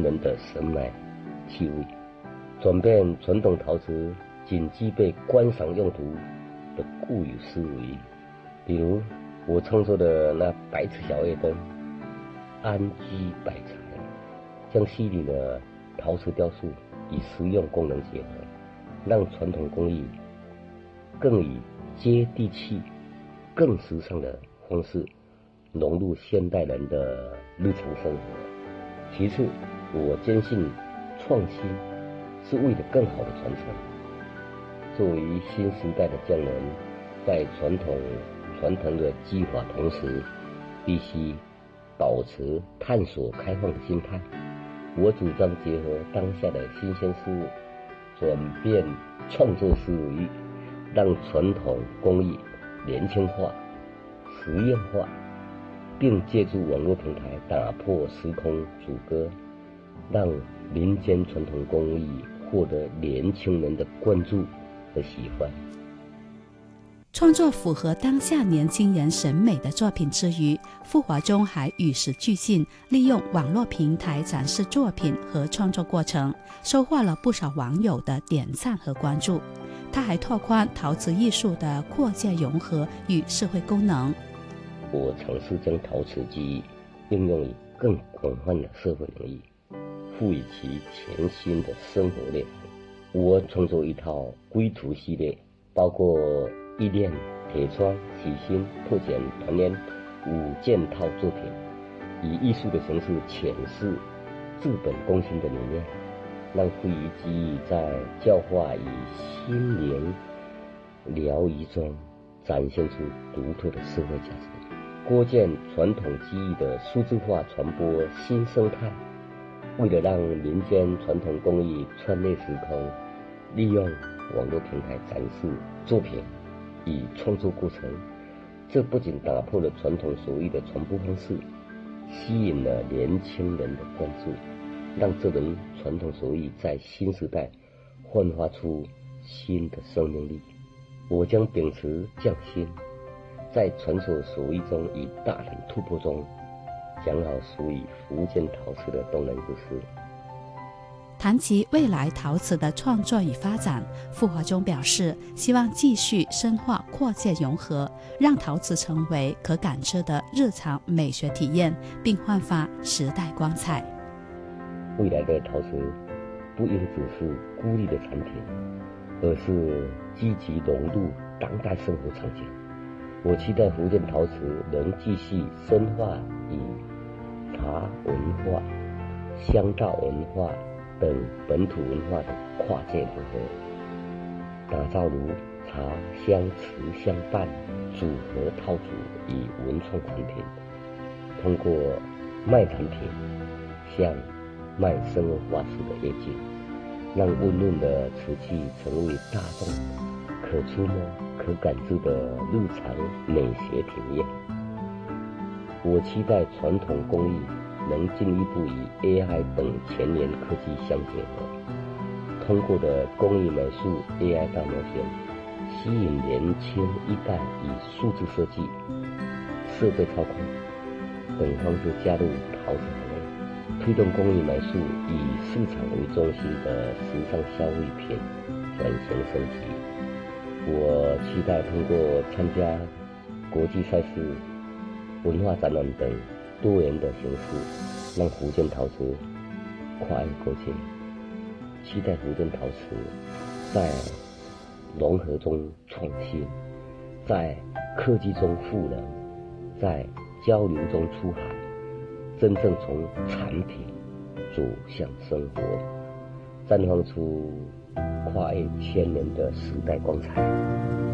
轻人的审美气味，转变传统陶瓷仅具备观赏用途的固有思维。比如我创作的那白瓷小夜灯，安居百材，将细腻的陶瓷雕塑与实用功能结合，让传统工艺更以接地气、更时尚的方式融入现代人的日常生活。其次，我坚信创新是为了更好的传承。作为新时代的匠人，在传承的技法同时，必须保持探索开放的心态。我主张结合当下的新鲜事物，转变创作思维，让传统工艺年轻化、实验化，并借助网络平台打破时空阻隔，让民间传统工艺获得年轻人的关注和喜欢。 创作符合当下年轻人审美的作品之余，傅华中还与时俱进，利用网络平台展示作品和创作过程，收获了不少网友的点赞和关注。他还拓宽陶瓷艺术的跨界融合与社会功能。 我尝试将陶瓷技艺应用于更广泛的社会领域，赋予其全新的生活内涵。我创作一套归途系列，包括意念、铁窗、喜新、破茧、团圆5件套作品，以艺术的形式诠释治本攻心的理念，让会议技艺在教化与心灵疗愈中展现出独特的社会价值，构建传统技艺的数字化传播新生态。为了让民间传统工艺穿越时空，利用网络平台展示作品与创作过程，这不仅打破了传统手艺的传播方式，吸引了年轻人的关注，让这门传统手艺在新时代焕发出新的生命力。我将秉持匠心，在传授手艺中与大胆突破中，讲好属于福建陶瓷的动人故事。 谈及未来陶瓷的创作与发展，傅华中表示，希望继续深化跨界融合，让陶瓷成为可感知的日常美学体验，并焕发时代光彩。 未来的陶瓷不应只是孤立的产品，而是积极融入当代生活场景。我期待福建陶瓷能继续深化与茶文化、香道文化等本土文化的跨界融合，打造如茶香瓷相伴组合套组与文创产品，通过卖产品向卖生活化石的业界，让温润的瓷器成为大众可触摸、可感知的日常美学体验。我期待传统工艺能进一步与 AI 等前沿科技相结合，通过的工艺美术 AI 大模型，吸引年轻一代以数字设计、设备操控等方式加入陶瓷行业，推动工艺美术以市场为中心的时尚消费品转型升级。我期待通过参加国际赛事、文化展览等多元的形式，让福建陶瓷跨越国界。期待福建陶瓷在融合中创新，在科技中赋能，在交流中出海，真正从产品走向生活，绽放出跨越千年的时代光彩。